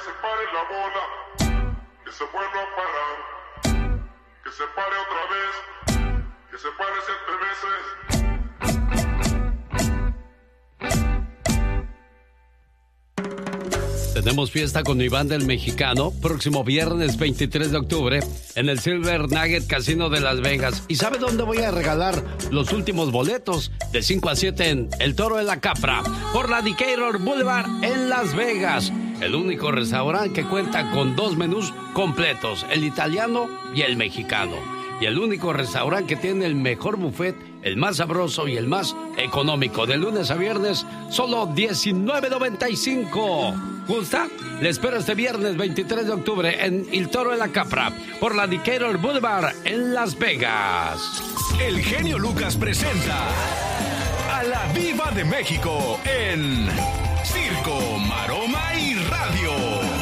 se pare la bola, que se vuelva a parar, que se pare otra vez, que se pare 7 veces. Tenemos fiesta con Iván del Mexicano, próximo viernes 23 de octubre, en el Silver Nugget Casino de Las Vegas. ¿Y sabe dónde voy a regalar los últimos boletos? De 5 a 7 en El Toro de la Capra, por la Decatur Boulevard en Las Vegas. El único restaurante que cuenta con 2 menús completos, el italiano y el mexicano. Y el único restaurante que tiene el mejor buffet, el más sabroso y el más económico. De lunes a viernes, solo $19.95. ¿Gusta? Le espero este viernes 23 de octubre en El Toro de la Capra, por la Decatur Boulevard en Las Vegas. El genio Lucas presenta a la Diva de México en Circo, Maroma y Radio.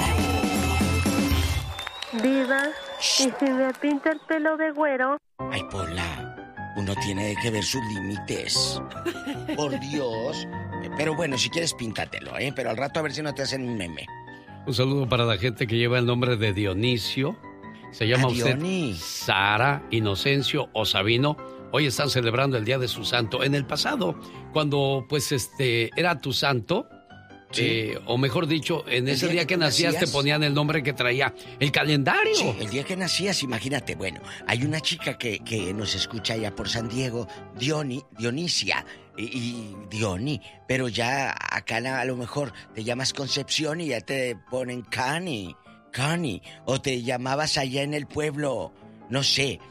Diva, ¿y si me pinta el pelo de güero? Ay, Pola, uno tiene que ver sus límites. Por Dios. Pero bueno, si quieres píntatelo, ¿eh? Pero al rato a ver si no te hacen un meme. Un saludo para la gente que lleva el nombre de Dionisio. Se llama usted Sara, Inocencio o Sabino. Hoy están celebrando el día de su santo. En el pasado, cuando pues era tu santo, sí. O mejor dicho, en ese día que nacías te ponían el nombre que traía el calendario. Sí, el día que nacías, imagínate. Bueno, hay una chica que nos escucha allá por San Diego, Dionisia y Dioni, pero ya acá a lo mejor te llamas Concepción y ya te ponen Cani, o te llamabas allá en el pueblo, no sé,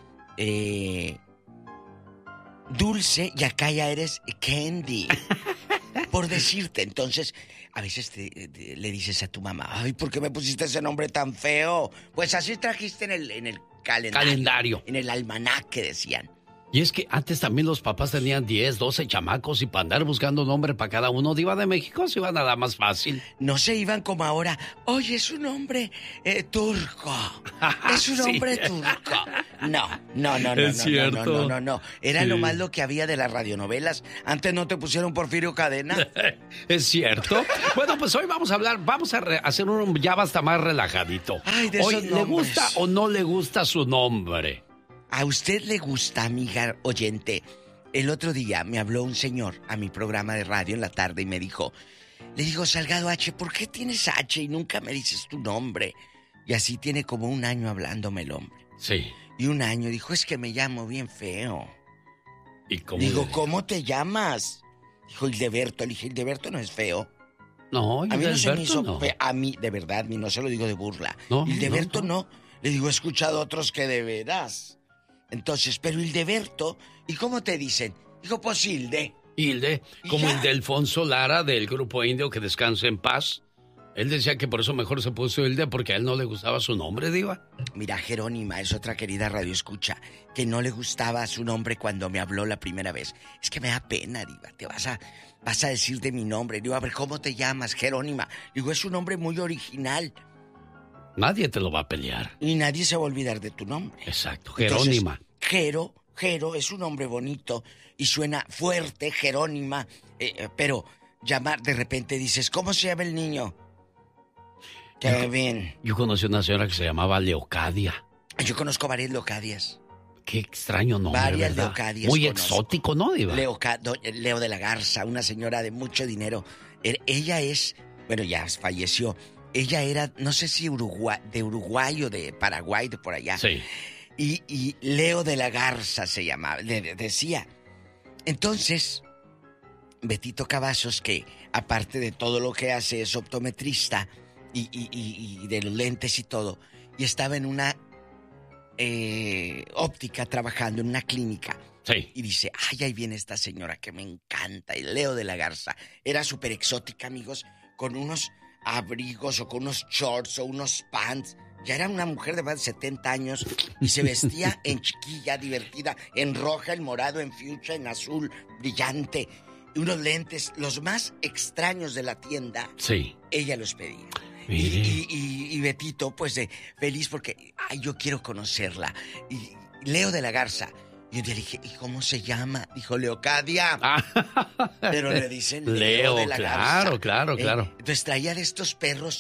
Dulce, y acá ya eres Candy. Por decirte, entonces, a veces le dices a tu mamá, ay, ¿por qué me pusiste ese nombre tan feo? Pues así trajiste en el calendario. En el almanaque, decían. Y es que antes también los papás tenían 10, 12 chamacos y para andar buscando nombre para cada uno, Diva de México, se iban nada más fácil. No se iban como ahora, oye, es un hombre turco, es un hombre turco. No. Es cierto. No. Era nomás lo que había de las radionovelas. Antes no te pusieron Porfirio Cadena. Es cierto. Bueno, pues hoy vamos a hacer uno ya basta más relajadito. Ay, de hoy, esos ¿le nombres. gusta o no le gusta su nombre? ¿A usted le gusta, amiga oyente? El otro día me habló un señor a mi programa de radio en la tarde y me dijo, le digo, Salgado H, ¿por qué tienes H y nunca me dices tu nombre? Y así tiene como 1 año hablándome el hombre. Sí. Y 1 año dijo, es que me llamo bien feo. ¿Y cómo? Digo, ¿cómo te llamas? Dijo, Hildeberto. Le dije, Hildeberto no es feo. No, a mí no se me hizo no. A mí, de verdad, no se lo digo de burla. No, Hildeberto no. Le digo, he escuchado otros que de veras. Entonces, pero Hildeberto, ¿y cómo te dicen? Dijo, pues Hilde. Hilde, como ya. el de Alfonso Lara del grupo indio, que descanse en paz. Él decía que por eso mejor se puso Hilde, porque a él no le gustaba su nombre, Diva. Mira, Jerónima es otra querida radioescucha, que no le gustaba su nombre cuando me habló la primera vez. Es que me da pena, Diva, te vas a decir de mi nombre. Digo, a ver, ¿cómo te llamas, Jerónima? Digo, es un nombre muy original. Nadie te lo va a pelear. Y nadie se va a olvidar de tu nombre. Exacto, Jerónima. Entonces, Jero es un nombre bonito y suena fuerte, Jerónima, pero llamar, de repente dices, ¿cómo se llama el niño? Kevin. Yo conocí una señora que se llamaba Leocadia. Yo conozco varias Leocadias. Qué extraño nombre, Varias ¿verdad? Leocadias Muy conozco. exótico, ¿no, Diva? Leo de la Garza, una señora de mucho dinero. Ella es, bueno, ya falleció. Ella era, no sé si de Uruguay o de Paraguay, de por allá. Sí. Y Leo de la Garza se llamaba, decía. Entonces, Betito Cavazos, que aparte de todo lo que hace es optometrista y de los lentes y todo, y estaba en una óptica trabajando en una clínica. Sí. Y dice, ay, ahí viene esta señora que me encanta, y Leo de la Garza. Era súper exótica, amigos, con unos abrigos o con unos shorts o unos pants. Ya era una mujer de más de 70 años y se vestía en chiquilla, divertida, en roja, en morado, en fuchsia, en azul, brillante. Y unos lentes, los más extraños de la tienda. Sí. Ella los pedía. Mire. Y Betito, pues, feliz porque, ay, yo quiero conocerla. Y Leo de la Garza. Y un día le dije, ¿y cómo se llama? Dijo, Leocadia. Pero le dicen Leo de la Garza. Claro. Entonces traía de estos perros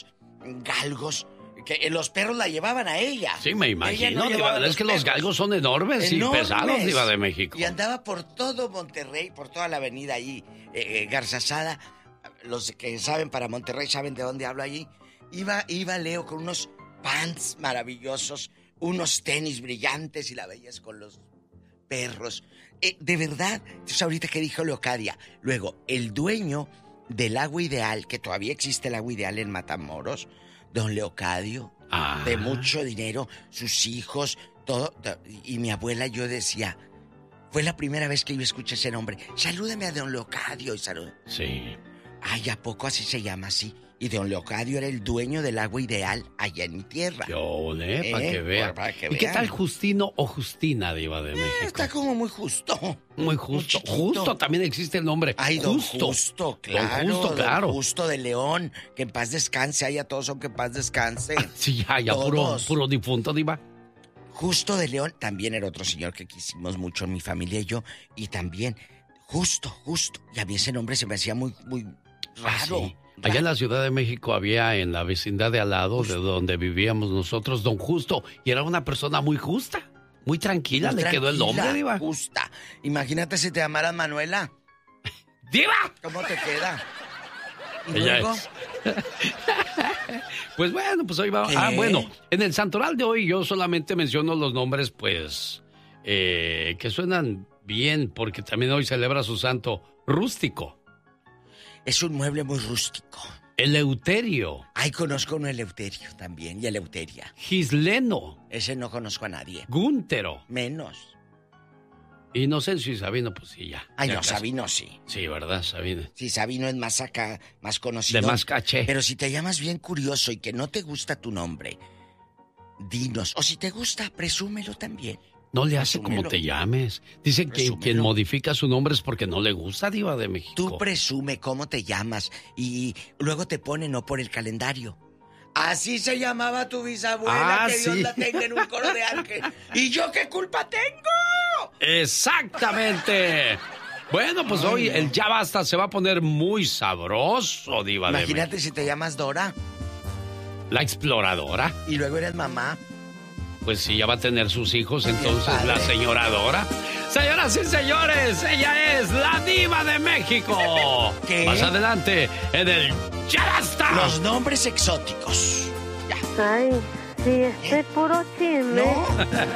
galgos, que los perros la llevaban a ella. Sí, me imagino, No Diva. Es que los galgos son enormes y pesados, Diva de México. Y andaba por todo Monterrey, por toda la avenida ahí, Garzazada. Los que saben para Monterrey saben de dónde hablo allí. Iba Leo con unos pants maravillosos, unos tenis brillantes y la veías con los perros. De verdad, entonces ahorita que dijo Leocadia. Luego, el dueño del Agua Ideal, que todavía existe el Agua Ideal en Matamoros, don Leocadio, de mucho dinero, sus hijos, todo. Y mi abuela, yo decía, fue la primera vez que yo escuché ese nombre. Salúdeme a don Leocadio y salud. Sí. Ay, ¿a poco así se llama así? Y don Leocadio era el dueño del Agua Ideal allá en mi tierra. Para que vean. ¿Y qué tal Justino o Justina, Diva de México? Está como muy justo. Muy justo. Justo también existe el nombre. Ay, don Justo, claro. Don Justo, claro. Don Justo de León. Que en paz descanse. Ay, a todos son que en paz descanse. Sí, ya puro difunto, Diva. Justo de León también era otro señor que quisimos mucho, mi familia y yo. Y también, Justo. Y a mí ese nombre se me hacía muy, muy raro. Sí. Allá en la Ciudad de México había en la vecindad de al lado, de donde vivíamos nosotros, don Justo. Y era una persona muy justa, muy tranquila. Le quedó el nombre, Diva. Justa. Imagínate si te llamaras Manuela. ¡Diva! ¿Cómo te queda? ¿Y ella luego? Pues bueno, pues hoy va. ¿Qué? Bueno, en el santoral de hoy yo solamente menciono los nombres, pues, que suenan bien, porque también hoy celebra su santo Rústico. Es un mueble muy rústico. Eleuterio. Ay, conozco un Eleuterio también, y Eleuteria. Gisleno. Ese no conozco a nadie. Gúntero. Menos. Y no sé si Sabino, pues sí, ya. Ay, ya no, casi. Sabino sí. Sí, ¿verdad, Sabino? Sí, Sabino es más acá, más conocido. De más caché. Pero si te llamas bien curioso y que no te gusta tu nombre, dinos. O si te gusta, presúmelo también. No le hace como te llames. Dicen que quien modifica su nombre es porque no le gusta, Diva de México. Tú presume cómo te llamas y luego te ponen no por el calendario. Así se llamaba tu bisabuela, que Dios la tenga en un coro de ángel. ¿Y yo qué culpa tengo? ¡Exactamente! Bueno, pues hoy el Ya Basta se va a poner muy sabroso, Diva de México. Imagínate si te llamas Dora. La exploradora. Y luego eres mamá. Pues sí, ya va a tener sus hijos, entonces la señora Dora. Señoras y señores, ella es la Diva de México. ¿Qué? Más adelante, en el Ya Basta. Los nombres exóticos. Ya. Ay, sí, puro chisme. ¿No?